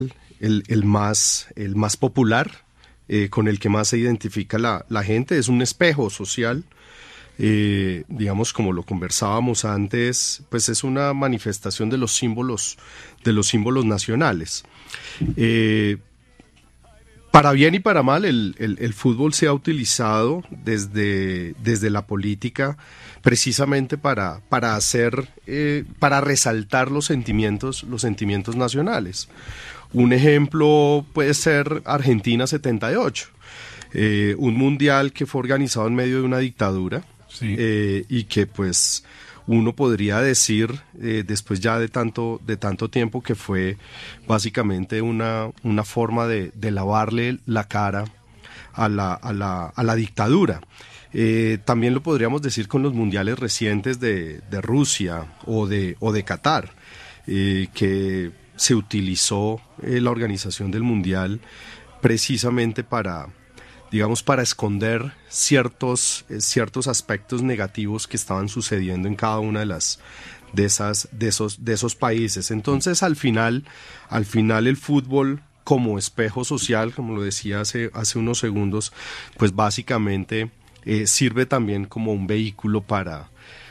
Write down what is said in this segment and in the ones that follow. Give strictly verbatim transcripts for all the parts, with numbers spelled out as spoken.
el, el, más, el más popular, eh, con el que más se identifica la, la gente, es un espejo social. Eh, digamos, como lo conversábamos antes, pues es una manifestación de los símbolos, de los símbolos nacionales. Eh, para bien y para mal, el, el, el fútbol se ha utilizado desde, desde la política precisamente para, para hacer, eh, para resaltar los sentimientos, los sentimientos nacionales. Un ejemplo puede ser Argentina setenta y ocho, eh, un mundial que fue organizado en medio de una dictadura. Sí. Eh, y que pues uno podría decir eh, después ya de tanto, de tanto tiempo que fue básicamente una, una forma de, de lavarle la cara a la, a la, a la dictadura. Eh, también lo podríamos decir con los mundiales recientes de, de Rusia o de, o de Qatar, eh, que se utilizó eh, la organización del mundial precisamente para... digamos, para esconder ciertos, eh, ciertos aspectos negativos que estaban sucediendo en cada una de las de esas de esos de esos países. Entonces, al final, al final el fútbol como espejo social, como lo decía hace hace unos segundos, pues básicamente eh, sirve también como un vehículo para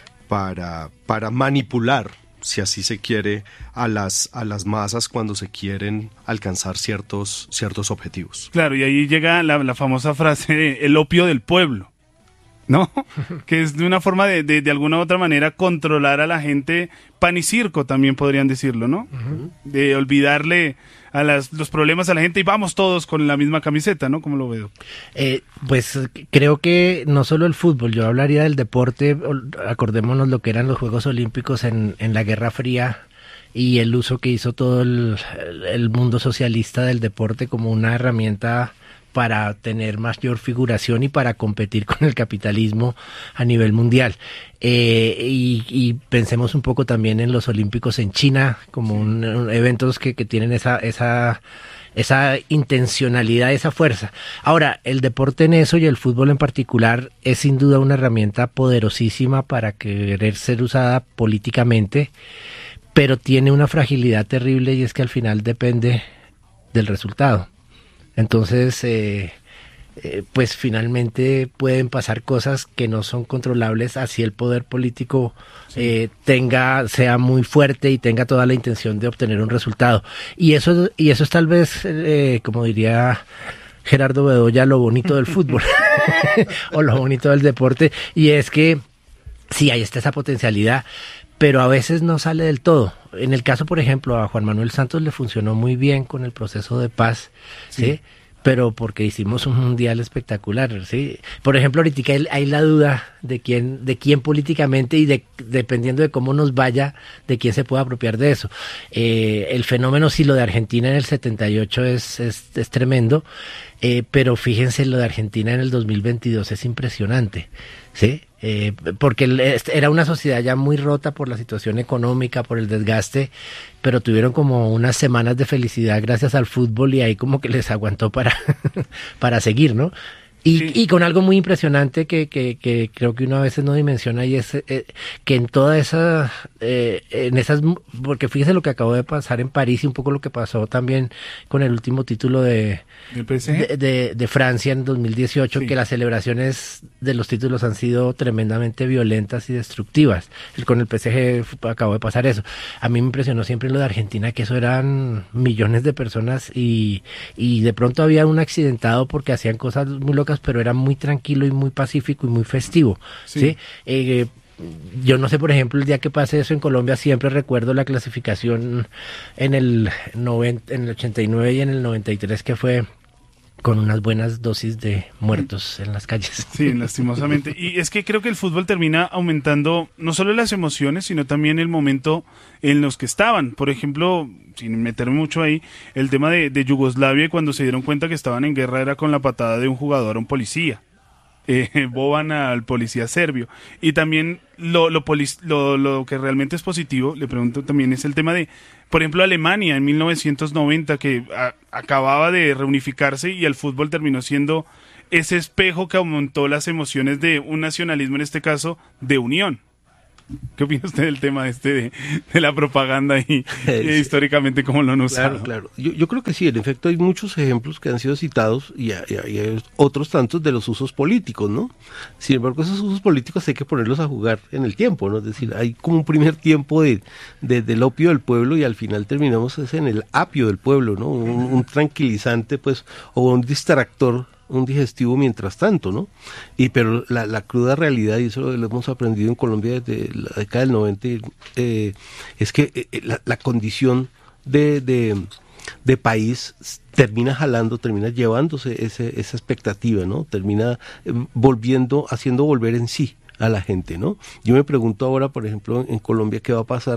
para para manipular, si así se quiere, a las a las masas cuando se quieren alcanzar ciertos ciertos objetivos. Claro, y ahí llega la, la famosa frase, el opio del pueblo, ¿no? Que es de una forma de, de, de alguna u otra manera controlar a la gente, pan y circo también podrían decirlo, ¿no? Uh-huh. De olvidarle a las, los problemas a la gente y vamos todos con la misma camiseta, ¿no? ¿Cómo lo veo? Eh, pues creo que no solo el fútbol, yo hablaría del deporte, acordémonos lo que eran los Juegos Olímpicos en, en la Guerra Fría y el uso que hizo todo el, el mundo socialista del deporte como una herramienta para tener mayor figuración y para competir con el capitalismo a nivel mundial. Eh, y, y pensemos un poco también en los Olímpicos en China, como un, un eventos que, que tienen esa, esa, esa intencionalidad, esa fuerza. Ahora, el deporte en eso y el fútbol en particular es sin duda una herramienta poderosísima para querer ser usada políticamente, pero tiene una fragilidad terrible y es que al final depende del resultado. Entonces, eh, eh, pues finalmente pueden pasar cosas que no son controlables, así el poder político eh, tenga, sea muy fuerte y tenga toda la intención de obtener un resultado. Y eso, y eso es tal vez, eh, como diría Gerardo Bedoya, lo bonito del fútbol o lo bonito del deporte, y es que sí, ahí está esa potencialidad, pero a veces no sale del todo. En el caso, por ejemplo, a Juan Manuel Santos le funcionó muy bien con el proceso de paz, ¿sí? ¿sí? Pero porque hicimos un mundial espectacular, ¿sí? Por ejemplo, ahorita hay, hay la duda de quién, de quién políticamente y de, dependiendo de cómo nos vaya, de quién se puede apropiar de eso. Eh, el fenómeno, sí, lo de Argentina en el setenta y ocho es, es, es tremendo, eh, pero fíjense, lo de Argentina en el dos mil veintidós es impresionante, ¿sí? Eh, porque era una sociedad ya muy rota por la situación económica, por el desgaste, pero tuvieron como unas semanas de felicidad gracias al fútbol y ahí como que les aguantó para, para seguir, ¿no? Y, sí. y con algo muy impresionante que, que, que creo que uno a veces no dimensiona, y es eh, que en toda esa, eh, en esas, porque fíjese lo que acabó de pasar en París y un poco lo que pasó también con el último título de, de, de, de Francia en dos mil dieciocho, sí. que las celebraciones de los títulos han sido tremendamente violentas y destructivas. Con el P S G acabó de pasar eso. A mí me impresionó siempre lo de Argentina, que eso eran millones de personas y, y de pronto había un accidentado porque hacían cosas muy locas, pero era muy tranquilo y muy pacífico y muy festivo, ¿sí? ¿sí? Eh, yo no sé, por ejemplo, el día que pase eso en Colombia, siempre recuerdo la clasificación en el noventa, en el ochenta y nueve y en el noventa y tres, que fue con unas buenas dosis de muertos en las calles. Sí, lastimosamente. Y es que creo que el fútbol termina aumentando no solo las emociones, sino también el momento en los que estaban. Por ejemplo, sin meterme mucho ahí, el tema de, de Yugoslavia, cuando se dieron cuenta que estaban en guerra, era con la patada de un jugador a un policía. Eh, boban al policía serbio. Y también lo, lo, polic- lo, lo que realmente es positivo, le pregunto también, es el tema de, por ejemplo, Alemania en mil novecientos noventa, que a, acababa de reunificarse y el fútbol terminó siendo ese espejo que aumentó las emociones de un nacionalismo, en este caso, de unión. ¿Qué opina usted del tema este de, de la propaganda y, y históricamente cómo lo han usado? Claro, claro. Yo, yo creo que sí, en efecto hay muchos ejemplos que han sido citados y hay, y hay otros tantos de los usos políticos, ¿no? Sin embargo, esos usos políticos hay que ponerlos a jugar en el tiempo, ¿no? Es decir, hay como un primer tiempo de, de del opio del pueblo y al final terminamos es en el apio del pueblo, ¿no? Un, un tranquilizante, pues, o un distractor, un digestivo mientras tanto, ¿no? Y pero la, la cruda realidad, y eso lo hemos aprendido en Colombia desde la década del noventa, eh, es que eh, la, la condición de, de, de país termina jalando, termina llevándose ese, esa expectativa, ¿no? Termina eh, volviendo, haciendo volver en sí a la gente, ¿no? Yo me pregunto ahora, por ejemplo, en Colombia, ¿qué va a pasar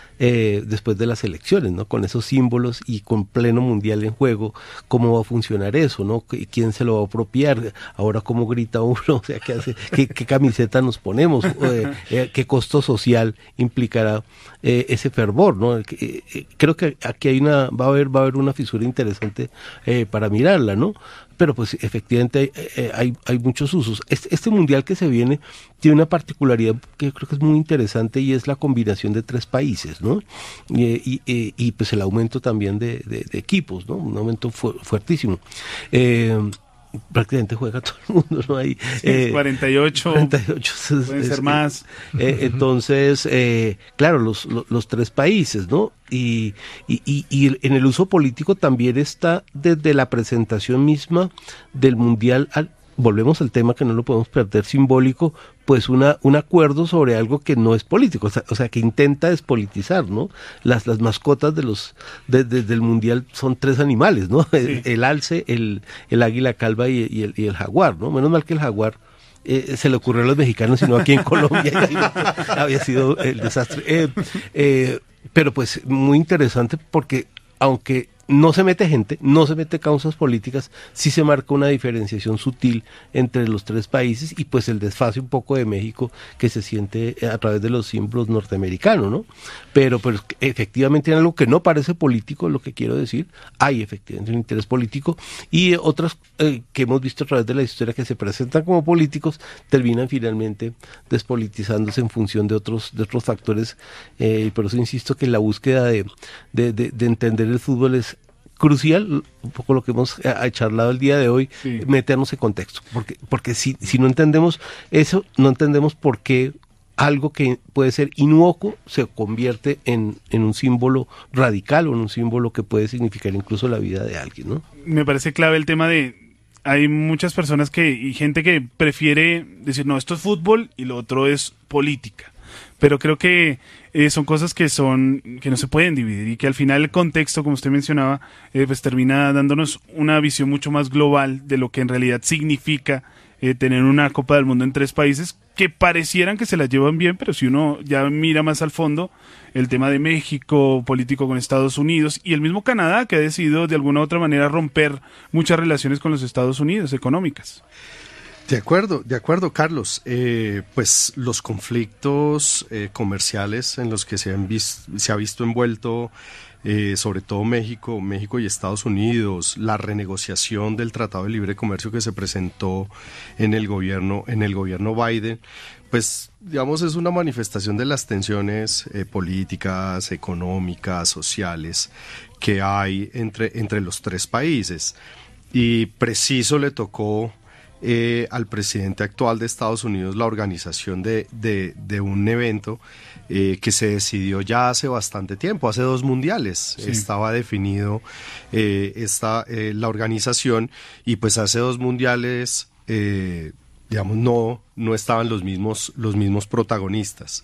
Eh, después de las elecciones, ¿no? Con esos símbolos y con pleno mundial en juego, ¿cómo va a funcionar eso, no? ¿Quién se lo va a apropiar? Ahora, ¿cómo grita uno? O sea, ¿qué hace? ¿Qué, qué camiseta nos ponemos? Eh, eh, ¿Qué costo social implicará eh, ese fervor, no? Eh, eh, creo que aquí hay una, va a haber, va a haber una fisura interesante eh, para mirarla, ¿no? Pero pues efectivamente hay, hay, hay muchos usos. Este, este mundial que se viene tiene una particularidad que yo creo que es muy interesante y es la combinación de tres países, ¿no? Y, y, y, y pues el aumento también de, de, de equipos, ¿no? Un aumento fu- fuertísimo. Eh, prácticamente juega todo el mundo, ¿no? Hay, eh, cuarenta y ocho, cuarenta y ocho pueden es, ser es, más. Eh, entonces, eh, claro, los, los, los tres países, ¿no? Y, y, y, y en el uso político también está desde la presentación misma del Mundial, al, volvemos al tema que no lo podemos perder, simbólico, pues una un acuerdo sobre algo que no es político, o sea, o sea que intenta despolitizar, ¿no? Las las mascotas de los de, de, del mundial son tres animales, ¿no? Sí. El, el alce, el el águila calva y, y, el, y el jaguar, ¿no? Menos mal que el jaguar eh, se le ocurrió a los mexicanos, sino aquí en Colombia había sido el desastre. Eh, eh, pero pues muy interesante porque aunque no se mete gente, no se mete causas políticas, sí se marca una diferenciación sutil entre los tres países y pues el desfase un poco de México que se siente a través de los símbolos norteamericanos, ¿no? Pero, pero efectivamente en algo que no parece político, lo que quiero decir, hay efectivamente un interés político y otras eh, que hemos visto a través de la historia que se presentan como políticos terminan finalmente despolitizándose en función de otros de otros factores eh, y por eso insisto que la búsqueda de, de, de, de entender el fútbol es crucial, un poco lo que hemos eh, charlado el día de hoy, sí. Meternos en contexto, porque porque si, si no entendemos eso, no entendemos por qué algo que puede ser inocuo se convierte en, en un símbolo radical o en un símbolo que puede significar incluso la vida de alguien, ¿no? Me parece clave el tema de, hay muchas personas que y gente que prefiere decir, no, esto es fútbol y lo otro es política. Pero creo que eh, son cosas que son que no se pueden dividir y que al final el contexto, como usted mencionaba, eh, pues termina dándonos una visión mucho más global de lo que en realidad significa eh, tener una Copa del Mundo en tres países que parecieran que se la llevan bien, pero si uno ya mira más al fondo, el tema de México, político con Estados Unidos y el mismo Canadá que ha decidido de alguna u otra manera romper muchas relaciones con los Estados Unidos económicas. De acuerdo, de acuerdo, Carlos. Eh, pues los conflictos eh, comerciales en los que se, han vis- se ha visto envuelto, eh, sobre todo México, México y Estados Unidos, la renegociación del Tratado de Libre Comercio que se presentó en el gobierno, en el gobierno Biden, pues digamos es una manifestación de las tensiones eh, políticas, económicas, sociales que hay entre, entre los tres países. Y preciso le tocó Eh, al presidente actual de Estados Unidos la organización de, de, de un evento eh, que se decidió ya hace bastante tiempo, hace dos mundiales, sí. Estaba definido eh, esta, eh, la organización y pues hace dos mundiales eh, digamos no, no estaban los mismos, los mismos protagonistas.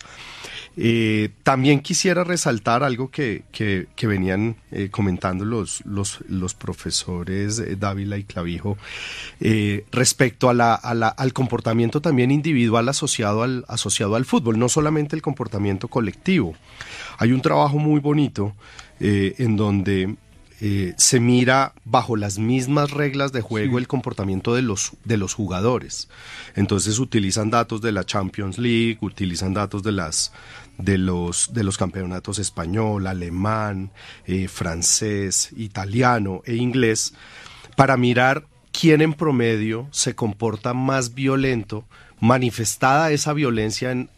Eh, también quisiera resaltar algo que, que, que venían eh, comentando los, los, los profesores eh, Dávila y Clavijo eh, respecto a la, a la, al comportamiento también individual asociado al, asociado al fútbol, no solamente el comportamiento colectivo. Hay un trabajo muy bonito eh, en donde eh, se mira bajo las mismas reglas de juego sí. El comportamiento de los, de los jugadores. Entonces utilizan datos de la Champions League, utilizan datos de las de los de los campeonatos español, alemán, eh, francés, italiano e inglés para mirar quién en promedio se comporta más violento, manifestada esa violencia en,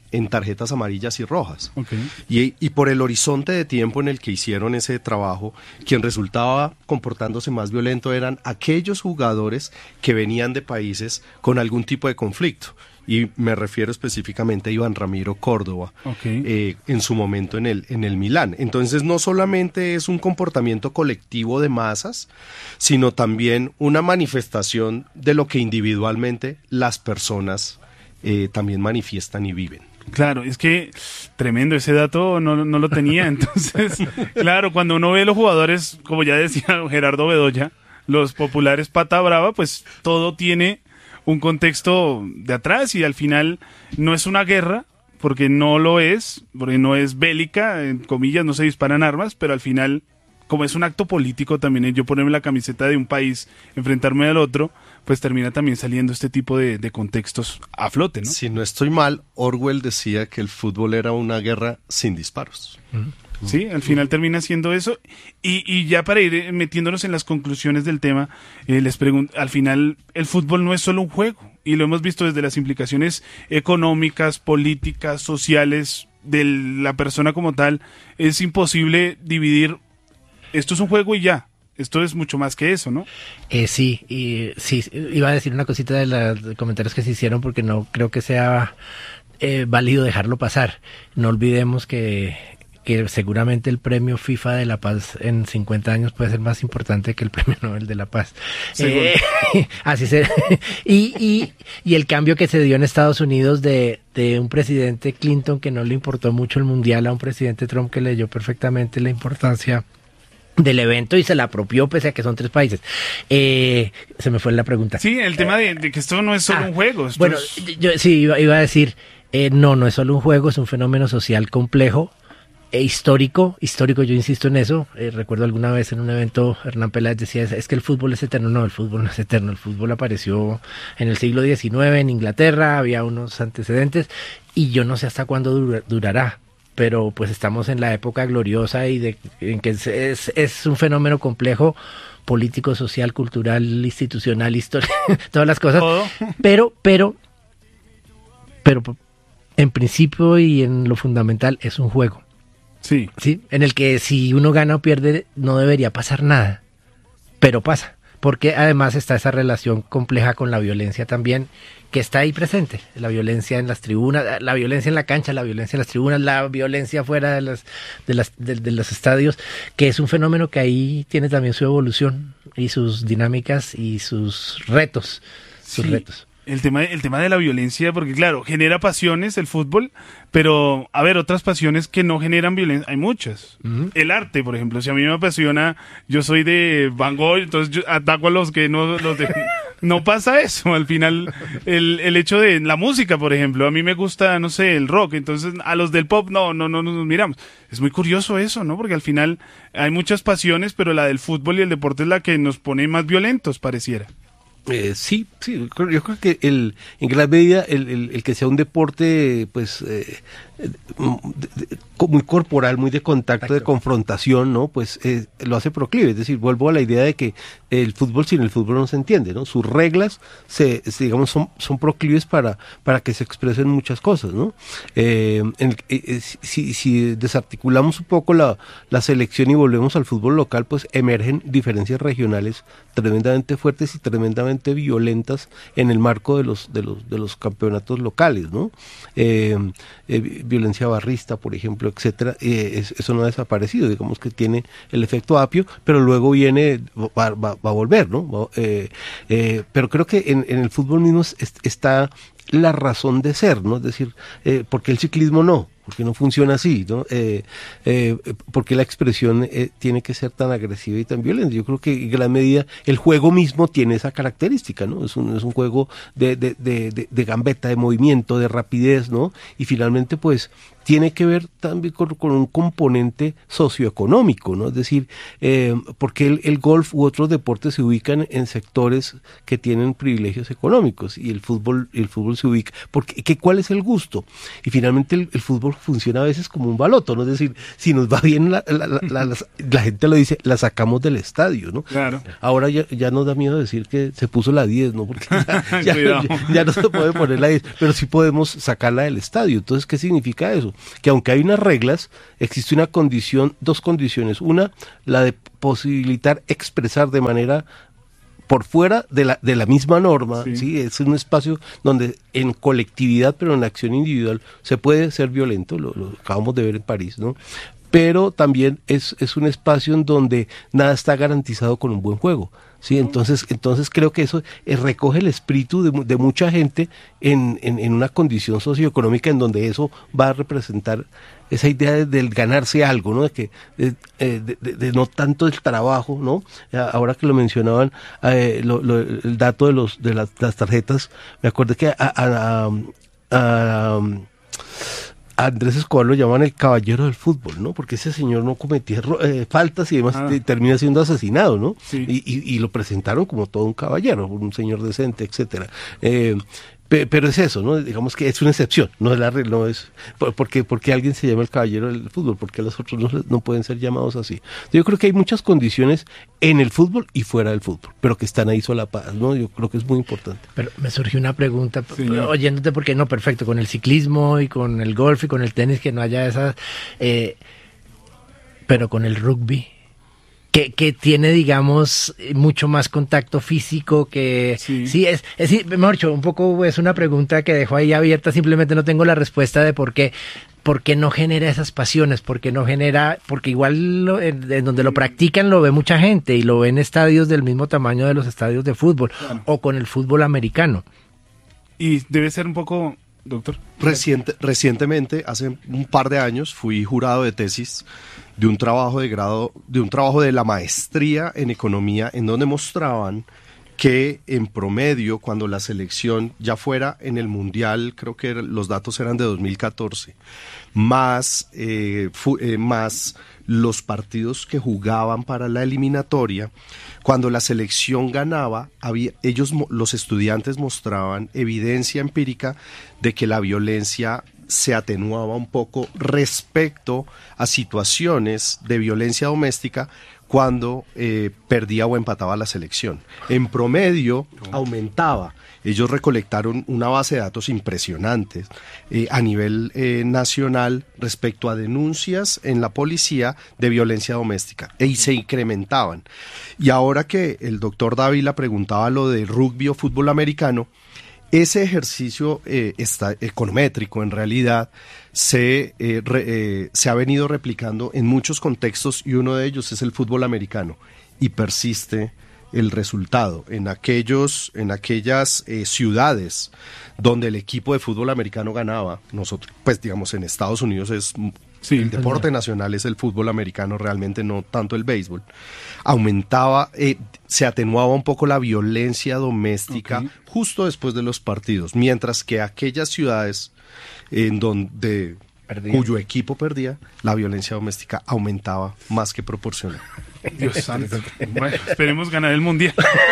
en tarjetas amarillas y rojas. Okay. Y, y por el horizonte de tiempo en el que hicieron ese trabajo, quien resultaba comportándose más violento eran aquellos jugadores que venían de países con algún tipo de conflicto. Y me refiero específicamente a Iván Ramiro Córdoba, okay. eh, en su momento en el, en el Milán. Entonces no solamente es un comportamiento colectivo de masas, sino también una manifestación de lo que individualmente las personas eh, también manifiestan y viven. Claro, es que tremendo, ese dato no, no lo tenía. Entonces, claro, cuando uno ve los jugadores, como ya decía Gerardo Bedoya, los populares pata brava, pues todo tiene un contexto de atrás y al final no es una guerra, porque no lo es, porque no es bélica, en comillas, no se disparan armas, pero al final, como es un acto político también, yo ponerme la camiseta de un país, enfrentarme al otro, pues termina también saliendo este tipo de, de contextos a flote, ¿no? Si no estoy mal, Orwell decía que el fútbol era una guerra sin disparos. Uh-huh. Sí, al final termina siendo eso. Y, y ya para ir metiéndonos en las conclusiones del tema, eh, les pregunto, al final el fútbol no es solo un juego, y lo hemos visto desde las implicaciones económicas, políticas, sociales, de la persona como tal. Es imposible dividir, esto es un juego y ya. Esto es mucho más que eso, ¿no? Eh, sí, y sí, iba a decir una cosita de los comentarios que se hicieron porque no creo que sea eh, válido dejarlo pasar. No olvidemos que, que seguramente el premio FIFA de la Paz en cincuenta años puede ser más importante que el premio Nobel de la Paz. Eh, así se y, y, y el cambio que se dio en Estados Unidos de, de un presidente Clinton que no le importó mucho el mundial a un presidente Trump que leyó perfectamente la importancia del evento y se la apropió pese a que son tres países. Eh, se me fue la pregunta. Sí, el tema de, de que esto no es solo ah, un juego. Esto bueno, es... yo sí iba, iba a decir, eh, no, no es solo un juego, es un fenómeno social complejo e histórico, histórico, yo insisto en eso. Eh, recuerdo alguna vez en un evento, Hernán Peláez decía, es, es que el fútbol es eterno. No, el fútbol no es eterno, el fútbol apareció en el siglo diecinueve en Inglaterra, había unos antecedentes y yo no sé hasta cuándo dur- durará. Pero pues estamos en la época gloriosa y de en que es, es, es un fenómeno complejo, político, social, cultural, institucional, histórico, todas las cosas. ¿Todo? Pero, pero, pero en principio y en lo fundamental es un juego. Sí. Sí, en el que si uno gana o pierde no debería pasar nada, pero pasa. Porque además está esa relación compleja con la violencia también, que está ahí presente. La violencia en las tribunas, la violencia en la cancha, la violencia en las tribunas, la violencia fuera de, las, de, las, de, de los estadios, que es un fenómeno que ahí tiene también su evolución y sus dinámicas y sus retos. Sus sí. retos. El tema, el tema de la violencia, porque claro, genera pasiones el fútbol, pero a ver, otras pasiones que no generan violencia, hay muchas. Uh-huh. El arte, por ejemplo, si a mí me apasiona, yo soy de Van Gogh, entonces yo ataco a los que no los de, no pasa eso. Al final, el, el hecho de la música, por ejemplo, a mí me gusta, no sé, el rock, entonces a los del pop no, no, no nos miramos. Es muy curioso eso, ¿no? Porque al final hay muchas pasiones, pero la del fútbol y el deporte es la que nos pone más violentos, pareciera. Eh, sí, sí, yo creo que el, en gran medida el, el, el que sea un deporte pues eh, muy corporal, muy de contacto, Exacto. de confrontación, ¿no? Pues eh, lo hace proclive, es decir, vuelvo a la idea de que el fútbol sin el fútbol no se entiende, ¿no? Sus reglas se, se digamos son, son proclives para, para que se expresen muchas cosas, ¿no? Eh, en, eh, si, si desarticulamos un poco la, la selección y volvemos al fútbol local, pues emergen diferencias regionales tremendamente fuertes y tremendamente violentas en el marco de los de los de los campeonatos locales, ¿no? Eh, eh, violencia barrista, por ejemplo, etcétera. Eh, es, eso no ha desaparecido, digamos que tiene el efecto apio, pero luego viene va, va, va a volver, ¿no? Eh, eh, pero creo que en, en el fútbol mismo es, está la razón de ser, ¿no? Es decir, eh, ¿por qué el ciclismo no? Porque no funciona así, ¿no? Eh, eh, porque la expresión eh, tiene que ser tan agresiva y tan violenta. Yo creo que en gran medida el juego mismo tiene esa característica, ¿no? Es un, es un juego de, de, de, de, de gambeta, de movimiento, de rapidez, ¿no? Y finalmente, pues, tiene que ver también con, con un componente socioeconómico, ¿no? Es decir, eh, porque el, el golf u otros deportes se ubican en sectores que tienen privilegios económicos y el fútbol, el fútbol se ubica, porque ¿qué, ¿cuál es el gusto? Y finalmente el, el fútbol funciona a veces como un baloto, ¿no? Es decir, si nos va bien, la, la, la, la, la, la gente lo dice, la sacamos del estadio, ¿no? Claro. Ahora ya, ya nos da miedo decir que se puso la diez, ¿no? Porque ya, ya, ya, ya no se puede poner la diez, pero sí podemos sacarla del estadio. Entonces, ¿qué significa eso? Que aunque hay unas reglas, existe una condición, dos condiciones. Una, la de posibilitar expresar de manera por fuera de la de la misma norma, sí. ¿sí? Es un espacio donde en colectividad, pero en acción individual, se puede ser violento, lo, lo acabamos de ver en París, ¿no? Pero también es, es un espacio en donde nada está garantizado con un buen juego, ¿sí? Entonces, entonces creo que eso eh, recoge el espíritu de, de mucha gente en, en, en una condición socioeconómica en donde eso va a representar esa idea de, del ganarse algo, ¿no? De que de, de, de, de no tanto el trabajo, ¿no? Ahora que lo mencionaban, eh, lo, lo, el dato de los de las, las tarjetas, me acordé que a, a, a, a Andrés Escobar lo llaman el caballero del fútbol, ¿no? Porque ese señor no cometía eh, faltas y demás, ah. y termina siendo asesinado, ¿no? Sí. Y, y, y lo presentaron como todo un caballero, un señor decente, etcétera. Eh, pe, pero es eso, ¿no? Digamos que es una excepción, no es la regla, no es porque porque alguien se llama el caballero del fútbol, porque los otros no, no pueden ser llamados así. Yo creo que hay muchas condiciones en el fútbol y fuera del fútbol, pero que están ahí solapadas, ¿no? Yo creo que es muy importante. Pero me surgió una pregunta, sí, oyéndote, porque no, perfecto, con el ciclismo y con el golf y con el tenis, que no haya esas, eh, pero con el rugby, que, que tiene, digamos, mucho más contacto físico, que sí, sí es, es, mejor dicho, un poco es una pregunta que dejo ahí abierta, simplemente no tengo la respuesta de por qué. ¿Por qué no genera esas pasiones? ¿Por qué no genera? Porque igual lo, en, en donde lo practican lo ve mucha gente y lo ve en estadios del mismo tamaño de los estadios de fútbol, claro, o con el fútbol americano. Y debe ser un poco, doctor. Reciente, recientemente, hace un par de años, fui jurado de tesis de un trabajo de grado, de un trabajo de la maestría en economía, en donde mostraban que en promedio, cuando la selección ya fuera en el Mundial, creo que los datos eran de dos mil catorce, más, eh, fu, eh, más los partidos que jugaban para la eliminatoria, cuando la selección ganaba, había, ellos, los estudiantes mostraban evidencia empírica de que la violencia se atenuaba un poco respecto a situaciones de violencia doméstica cuando eh, perdía o empataba la selección. En promedio aumentaba. Ellos recolectaron una base de datos impresionantes eh, a nivel eh, nacional respecto a denuncias en la policía de violencia doméstica, y se incrementaban. Y ahora que el doctor Dávila preguntaba lo de rugby o fútbol americano, ese ejercicio eh, está, econométrico en realidad se, eh, re, eh, se ha venido replicando en muchos contextos, y uno de ellos es el fútbol americano, y persiste el resultado en aquellos, en aquellas eh, ciudades donde el equipo de fútbol americano ganaba. Nosotros, pues digamos, en Estados Unidos es sí, el deporte nacional es el fútbol americano, realmente no tanto el béisbol. Aumentaba, eh, se atenuaba un poco la violencia doméstica, okay, justo después de los partidos, mientras que aquellas ciudades en donde Perdía. cuyo equipo perdía, la violencia doméstica aumentaba más que proporcional. Dios santo. Bueno, esperemos ganar el mundial.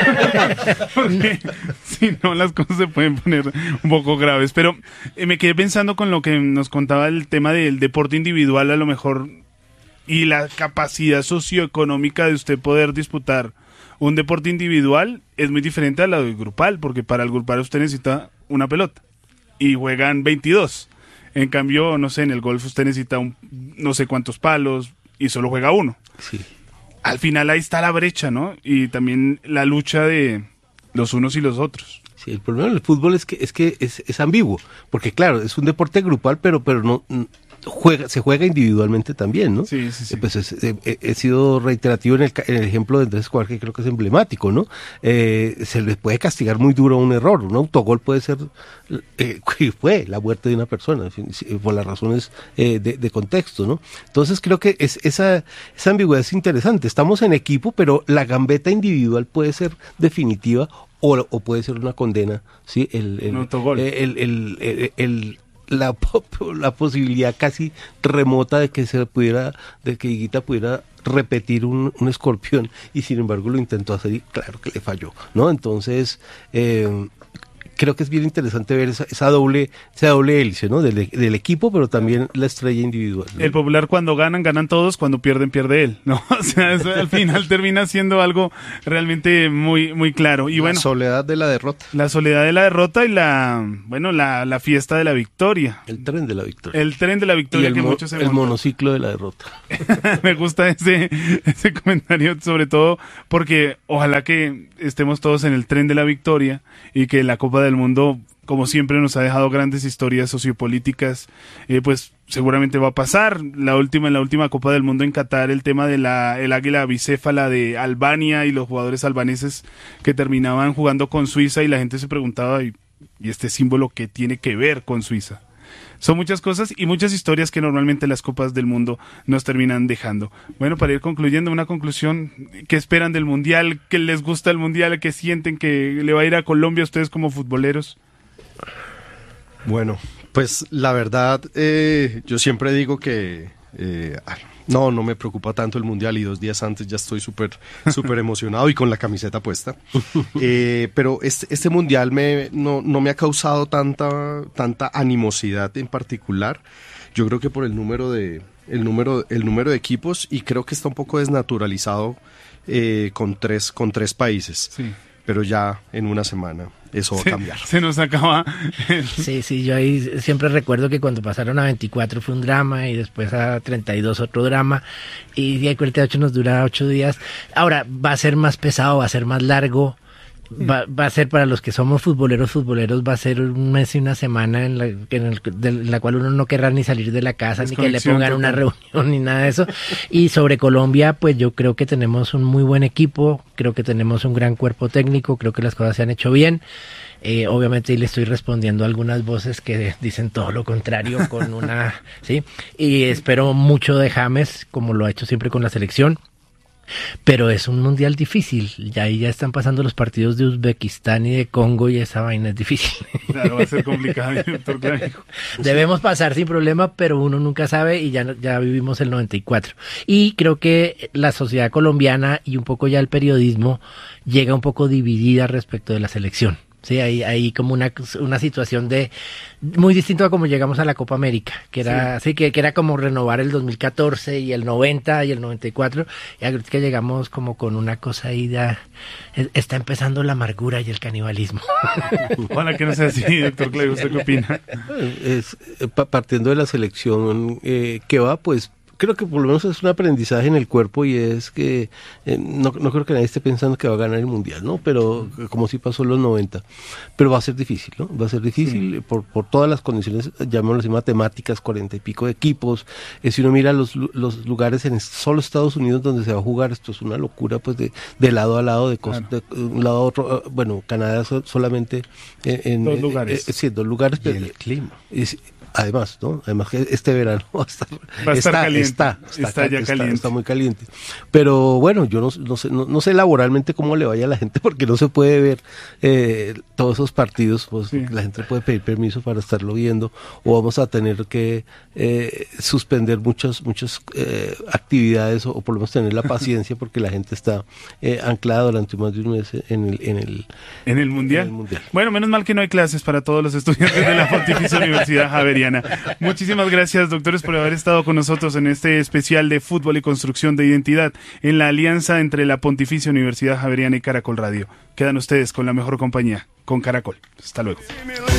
Porque si no, las cosas se pueden poner un poco graves. Pero eh, me quedé pensando con lo que nos contaba el tema del deporte individual, a lo mejor, y la capacidad socioeconómica de usted poder disputar un deporte individual es muy diferente a la del grupal, porque para el grupal usted necesita una pelota y juegan veintidós. En cambio, no sé, en el golf usted necesita un, no sé cuántos palos y solo juega uno. Sí. Al final ahí está la brecha, ¿no? Y también la lucha de los unos y los otros. Sí, el problema del fútbol es que es que es, es ambiguo, porque claro, es un deporte grupal, pero pero no juega se juega individualmente también, ¿no? Sí, sí, sí. Eh, pues es, he, he sido reiterativo en el, en el ejemplo de Andrés Escobar, que creo que es emblemático, ¿no? Eh, se le puede castigar muy duro un error, un autogol puede ser, eh, fue la muerte de una persona, por las razones eh, de, de contexto, ¿no? Entonces creo que es, esa, esa ambigüedad es interesante. Estamos en equipo, pero la gambeta individual puede ser definitiva o, o puede ser una condena, ¿sí? El, el, un autogol. El, el, el, el, el la, la posibilidad casi remota de que se pudiera, de que Higuita pudiera repetir un, un escorpión, y sin embargo lo intentó hacer y claro que le falló, ¿no? Entonces, eh, creo que es bien interesante ver esa, esa doble esa doble hélice, ¿no? Del, del equipo, pero también la estrella individual, ¿no? El Popular, cuando ganan, ganan todos, cuando pierden, pierde él, ¿no? O sea, eso al final termina siendo algo realmente muy muy claro. Y la bueno, soledad de la derrota. La soledad de la derrota y la, bueno, la, la fiesta de la victoria. El tren de la victoria. El tren de la victoria y el, que mo- muchos se el montan. monociclo de la derrota. Me gusta ese, ese comentario, sobre todo porque ojalá que estemos todos en el tren de la victoria y que la Copa del Mundo, como siempre, nos ha dejado grandes historias sociopolíticas, eh, pues seguramente va a pasar. La última, en la última Copa del Mundo en Qatar, el tema de la el águila bicéfala de Albania y los jugadores albaneses que terminaban jugando con Suiza, y la gente se preguntaba, ¿y, y este símbolo qué tiene que ver con Suiza? Son muchas cosas y muchas historias que normalmente las Copas del Mundo nos terminan dejando. Bueno, para ir concluyendo, una conclusión, ¿qué esperan del Mundial? ¿Qué les gusta el Mundial? ¿Qué sienten que le va a ir a Colombia a ustedes como futboleros? Bueno, pues la verdad, eh, yo siempre digo que eh, no, no me preocupa tanto el Mundial, y dos días antes ya estoy súper súper emocionado y con la camiseta puesta. Eh, pero este, este Mundial me, no, no me ha causado tanta, tanta animosidad en particular. Yo creo que por el número de, el número, el número de equipos, y creo que está un poco desnaturalizado eh, con tres, con tres países. Sí. Pero ya en una semana eso va se, a cambiar. Se nos acaba. El... Sí, sí, yo ahí siempre recuerdo que cuando pasaron a veinticuatro fue un drama, y después a treinta y dos otro drama, y a cuarenta y ocho nos dura ocho días. Ahora, va a ser más pesado, va a ser más largo. Va, va a ser, para los que somos futboleros, futboleros, va a ser un mes y una semana en la, en el, de, en la cual uno no querrá ni salir de la casa, ni que le pongan una reunión, ni nada de eso. Y sobre Colombia, pues yo creo que tenemos un muy buen equipo, creo que tenemos un gran cuerpo técnico, creo que las cosas se han hecho bien. Eh, obviamente le estoy respondiendo a algunas voces que dicen todo lo contrario con una, sí, y espero mucho de James, como lo ha hecho siempre con la selección. Pero es un mundial difícil, ya ahí ya están pasando los partidos de Uzbekistán y de Congo, y esa vaina es difícil. Claro, va a ser complicado, doctor Clavijo. Debemos pasar sin problema, pero uno nunca sabe, y ya, ya vivimos el noventa y cuatro. Y creo que la sociedad colombiana y un poco ya el periodismo llega un poco dividida respecto de la selección. Sí, hay, hay como una, una situación de muy distinto a como llegamos a la Copa América, que era sí. sí que, que era como renovar el dos mil catorce y el noventa y el noventa y cuatro, y ahora que llegamos como con una cosa ahí de, está empezando la amargura y el canibalismo. Ojalá que no sea así, doctor Clavijo, ¿usted qué opina? Es, partiendo de la selección eh, que va, pues creo que por lo menos es un aprendizaje en el cuerpo, y es que eh, no, no creo que nadie esté pensando que va a ganar el Mundial, ¿no? Pero como sí pasó en los noventa, pero va a ser difícil, ¿no? Va a ser difícil sí. por, por todas las condiciones, llamémoslo así, matemáticas, cuarenta y pico de equipos. Eh, si uno mira los, los lugares en solo Estados Unidos donde se va a jugar, esto es una locura, pues de, de lado a lado, de, claro. de, de un lado a otro. Bueno, Canadá so, solamente en, en dos lugares. Eh, sí, dos lugares. Y pero, el clima. Es, Además, ¿no? Además que este verano va a estar, va a estar está, caliente. Está, está, está ya está, caliente. Está muy caliente. Pero bueno, yo no, no sé, no, no sé laboralmente cómo le vaya a la gente, porque no se puede ver eh, todos esos partidos, pues sí. La gente puede pedir permiso para estarlo viendo, o vamos a tener que eh, suspender muchas, muchas eh, actividades, o, o por lo menos tener la paciencia, porque la gente está eh, anclada durante más de un mes en el, en el, ¿En el mundial? En el mundial. Bueno, menos mal que no hay clases para todos los estudiantes de la Pontificia Universidad Javeriana. Muchísimas gracias, doctores, por haber estado con nosotros en este especial de fútbol y construcción de identidad en la alianza entre la Pontificia Universidad Javeriana y Caracol Radio. Quedan ustedes con la mejor compañía, con Caracol. Hasta luego.